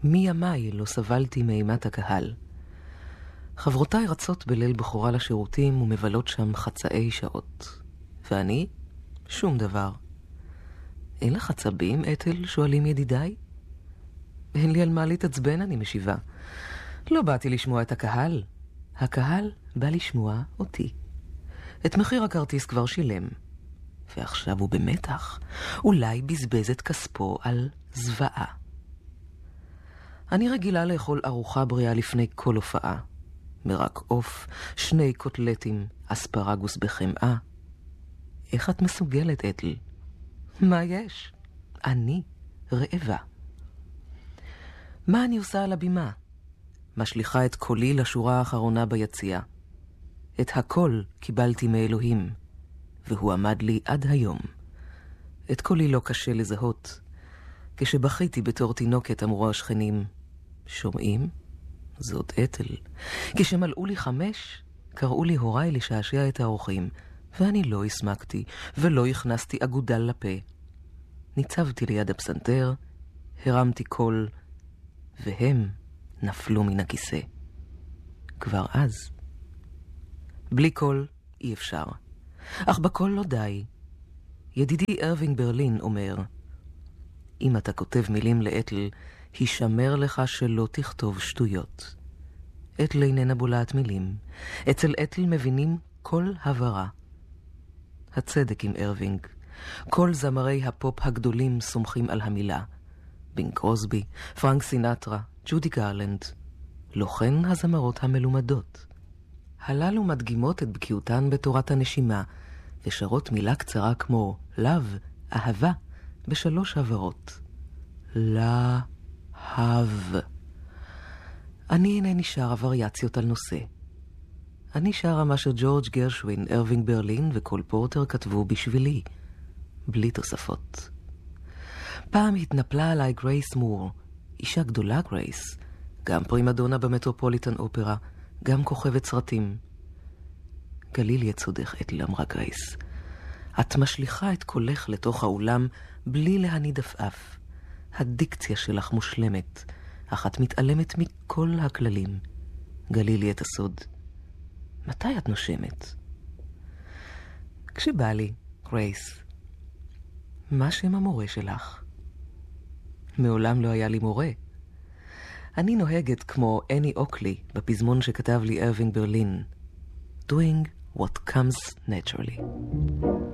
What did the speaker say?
מימיי לא סבלתי מאימת הקהל. חברותיי רצות בליל בחורה לשירותים ומבלות שם חצאי שעות. ואני? שום דבר. אין לך עצבים, אתל? שואלים ידידיי. אין לי על מה להתעצבן, אני משיבה. לא באתי לשמוע את הקהל. הקהל בא לשמוע אותי. את מחיר הכרטיס כבר שילם. ועכשיו הוא במתח. אולי בזבז את כספו על זוועה. אני רגילה לאכול ארוחה בריאה לפני כל הופעה. מרק עוף, 2 קוטלטים, אספרגוס בחמאה. איך את מסוגלת, אתל? מה יש? אני רעבה. מה אני עושה על הבימה? משליחה את קולי לשורה האחרונה ביציאה. את הכל קיבלתי מאלוהים, והוא עמד לי עד היום. את קולי לא קשה לזהות. כשבכיתי בתור תינוקת אמרו השכנים, שומעים? זאת אתל. כשמלאו לי 5, קראו לי הוריי לשעשע את האורחים, ואני לא הסמקתי ולא הכנסתי אגודל לפה. ניצבתי ליד הפסנתר, הרמתי קול, והם נפלו מן הכיסא. כבר אז. בלי קול אי אפשר. אך בקול לא די. ידידי ארווינג ברלין אומר, אם אתה כותב מילים לאתל, הישמר לך שלא תכתוב שטויות. אתל איננה בולעת מילים. אצל אתל מבינים כל הברה. הצדק עם ארווינג. כל זמרי הפופ הגדולים סומכים על המילה. בינג קרוסבי, פרנק סינטרה, ג'ודי גרלנד. לא כן הזמרות המלומדות. הללו מדגימות את בקיאותן בתורת הנשימה, ושרות מילה קצרה כמו לב, אהבה, ב3 הברות. להב. אני אינני שר וריאציות על נושא. אני שרה מה שג'ורג' גרשווין, ארווינג ברלין וקול פורטר כתבו בשבילי, בלי תוספות. פעם התנפלה עליי גרייס מור, אישה גדולה גרייס, גם פרימדונה במטרופוליטן אופרה, גם כוכבת סרטים. גליל יצודך, אתל, אמרה גרייס. את משליחה את קולך לתוך האולם בלי להניד עפעף. הדיקציה שלך מושלמת, אך את מתעלמת מכל הכללים. גלילי את הסוד. מתי את נושמת? כשבא לי, גרייס. מה שם המורה שלך? מעולם לא היה לי מורה. אני נוהגת כמו אני אוקלי בפזמון שכתב לי ארווינג ברלין. Doing what comes naturally.